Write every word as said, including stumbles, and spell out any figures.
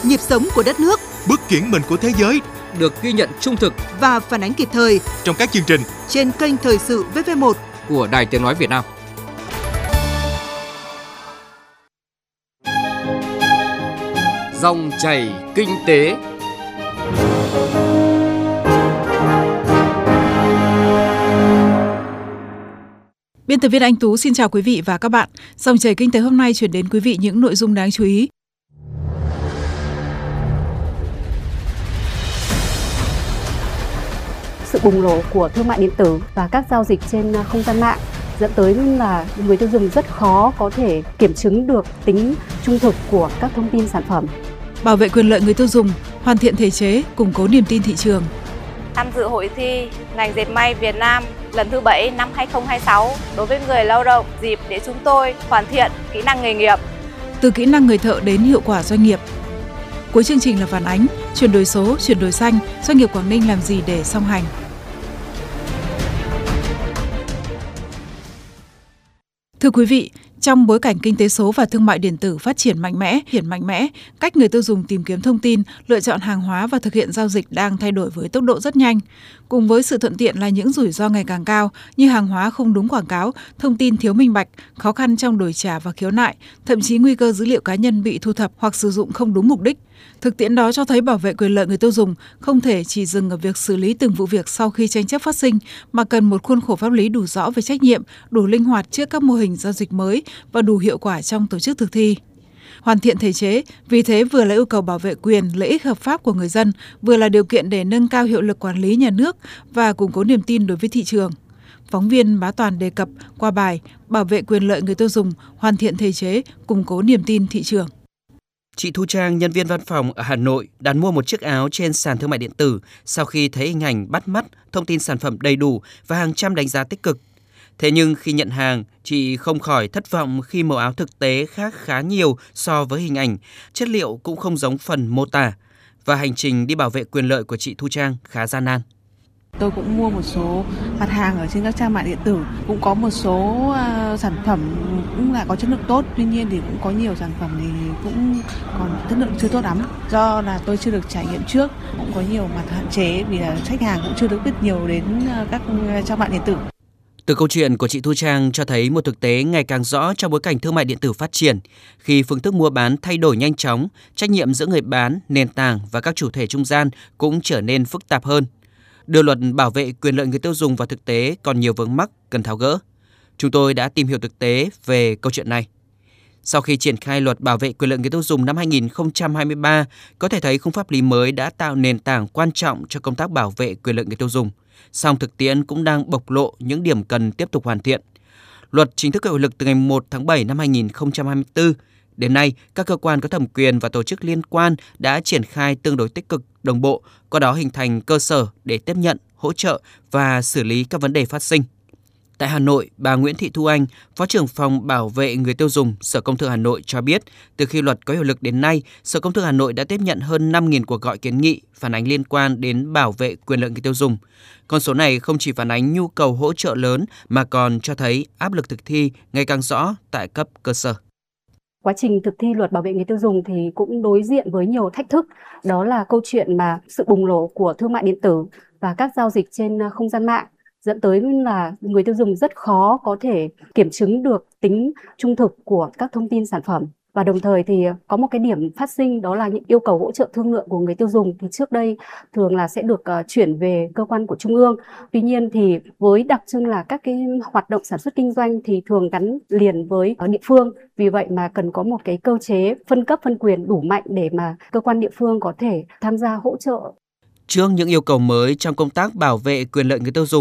nhịp sống của đất nước, bước chuyển mình của thế giới được ghi nhận trung thực và phản ánh kịp thời trong các chương trình trên kênh Thời sự vê vê một của Đài Tiếng nói Việt Nam. Dòng chảy kinh tế. Biên tập viên Anh Tú xin chào quý vị và các bạn. Dòng chảy kinh tế hôm nay chuyển đến quý vị những nội dung đáng chú ý. Sự bùng nổ của thương mại điện tử và các giao dịch trên không gian mạng dẫn tới là người tiêu dùng rất khó có thể kiểm chứng được tính trung thực của các thông tin sản phẩm. Bảo vệ quyền lợi người tiêu dùng, hoàn thiện thể chế, củng cố niềm tin thị trường. Tham dự hội thi ngành dệt may Việt Nam lần thứ bảy năm hai không hai sáu đối với người lao động, dịp để chúng tôi hoàn thiện kỹ năng nghề nghiệp. Từ kỹ năng người thợ đến hiệu quả doanh nghiệp. Cuối chương trình là phản ánh, chuyển đổi số, chuyển đổi xanh, doanh nghiệp Quảng Ninh làm gì để song hành. Thưa quý vị, trong bối cảnh kinh tế số và thương mại điện tử phát triển mạnh mẽ, hiện mạnh mẽ, cách người tiêu dùng tìm kiếm thông tin, lựa chọn hàng hóa và thực hiện giao dịch đang thay đổi với tốc độ rất nhanh. Cùng với sự thuận tiện là những rủi ro ngày càng cao như hàng hóa không đúng quảng cáo, thông tin thiếu minh bạch, khó khăn trong đổi trả và khiếu nại, thậm chí nguy cơ dữ liệu cá nhân bị thu thập hoặc sử dụng không đúng mục đích. Thực tiễn đó cho thấy bảo vệ quyền lợi người tiêu dùng không thể chỉ dừng ở việc xử lý từng vụ việc sau khi tranh chấp phát sinh, mà cần một khuôn khổ pháp lý đủ rõ về trách nhiệm, đủ linh hoạt trước các mô hình giao dịch mới và đủ hiệu quả trong tổ chức thực thi. Hoàn thiện thể chế, vì thế vừa là yêu cầu bảo vệ quyền, lợi ích hợp pháp của người dân, vừa là điều kiện để nâng cao hiệu lực quản lý nhà nước và củng cố niềm tin đối với thị trường. Phóng viên Bá Toàn đề cập qua bài Bảo vệ quyền lợi người tiêu dùng, hoàn thiện thể chế, củng cố niềm tin thị trường. Chị Thu Trang, nhân viên văn phòng ở Hà Nội, đặt mua một chiếc áo trên sàn thương mại điện tử sau khi thấy hình ảnh bắt mắt, thông tin sản phẩm đầy đủ và hàng trăm đánh giá tích cực. Thế nhưng khi nhận hàng, chị không khỏi thất vọng khi màu áo thực tế khác khá nhiều so với hình ảnh, chất liệu cũng không giống phần mô tả và hành trình đi bảo vệ quyền lợi của chị Thu Trang khá gian nan. Tôi cũng mua một số mặt hàng ở trên các trang mạng điện tử, cũng có một số uh, sản phẩm cũng là có chất lượng tốt, tuy nhiên thì cũng có nhiều sản phẩm thì cũng còn chất lượng chưa tốt lắm. Do là tôi chưa được trải nghiệm trước, cũng có nhiều mặt hạn chế vì là khách hàng cũng chưa được biết nhiều đến uh, các trang mạng điện tử. Từ câu chuyện của chị Thu Trang cho thấy một thực tế ngày càng rõ trong bối cảnh thương mại điện tử phát triển. Khi phương thức mua bán thay đổi nhanh chóng, trách nhiệm giữa người bán, nền tảng và các chủ thể trung gian cũng trở nên phức tạp hơn. Đưa luật bảo vệ quyền lợi người tiêu dùng vào thực tế còn nhiều vướng mắc cần tháo gỡ. Chúng tôi đã tìm hiểu thực tế về câu chuyện này. Sau khi triển khai luật bảo vệ quyền lợi người tiêu dùng năm hai không hai ba, có thể thấy khung pháp lý mới đã tạo nền tảng quan trọng cho công tác bảo vệ quyền lợi người tiêu dùng. Song thực tiễn cũng đang bộc lộ những điểm cần tiếp tục hoàn thiện. Luật chính thức có hiệu lực từ ngày một tháng bảy năm hai không hai tư. Đến nay, các cơ quan có thẩm quyền và tổ chức liên quan đã triển khai tương đối tích cực, đồng bộ, qua đó hình thành cơ sở để tiếp nhận, hỗ trợ và xử lý các vấn đề phát sinh. Tại Hà Nội, bà Nguyễn Thị Thu Anh, Phó trưởng phòng bảo vệ người tiêu dùng, Sở Công Thương Hà Nội cho biết, từ khi luật có hiệu lực đến nay, Sở Công Thương Hà Nội đã tiếp nhận hơn năm nghìn cuộc gọi kiến nghị, phản ánh liên quan đến bảo vệ quyền lợi người tiêu dùng. Con số này không chỉ phản ánh nhu cầu hỗ trợ lớn mà còn cho thấy áp lực thực thi ngày càng rõ tại cấp cơ sở. Quá trình thực thi luật bảo vệ người tiêu dùng thì cũng đối diện với nhiều thách thức. Đó là câu chuyện mà sự bùng nổ của thương mại điện tử và các giao dịch trên không gian mạng dẫn tới là người tiêu dùng rất khó có thể kiểm chứng được tính trung thực của các thông tin sản phẩm. Và đồng thời thì có một cái điểm phát sinh, đó là những yêu cầu hỗ trợ thương lượng của người tiêu dùng thì trước đây thường là sẽ được uh, chuyển về cơ quan của trung ương. Tuy nhiên thì với đặc trưng là các cái hoạt động sản xuất kinh doanh thì thường gắn liền với uh, địa phương. Vì vậy mà cần có một cái cơ chế phân cấp phân quyền đủ mạnh để mà cơ quan địa phương có thể tham gia hỗ trợ. Trước những yêu cầu mới trong công tác bảo vệ quyền lợi người tiêu dùng,